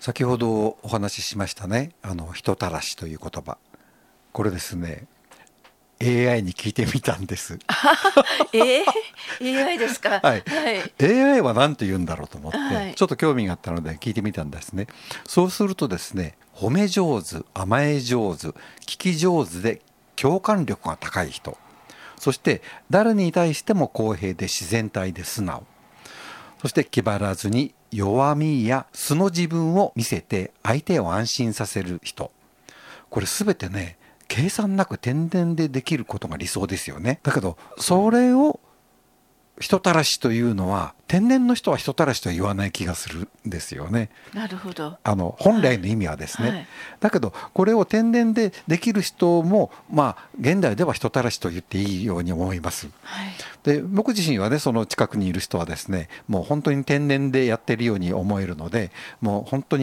先ほどお話ししましたね、人たらしという言葉。これですね、AI に聞いてみたんです。 えAI ですか？ はい。 はい。 AI は何て言うんだろうと思って、 はい。 ちょっと興味があったので聞いてみたんですね。そうするとですね、褒め上手、甘え上手、聞き上手で共感力が高い人。そして誰に対しても公平で自然体で素直。そして気張らずに弱みや素の自分を見せて相手を安心させる人。これすべてね、計算なく天然でできることが理想ですよね。だけどそれを人たらしというのは、天然の人は人たらしとは言わない気がするんですよね。 なるほど。 本はい。 来の意味はですね。 はい。 だけどこれを天然でできる人も現代では人たらしと言っていいように思います。 はい。 で、僕自身はね、その近くにいる人はですね、もう本当に天然でやってるように思えるので、もう本当に